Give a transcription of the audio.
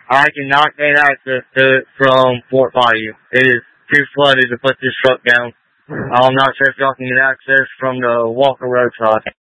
I cannot gain access to it from Fort Bayou. It is too flooded to put this truck down. I'm not sure if y'all can get access from the Walker Road side.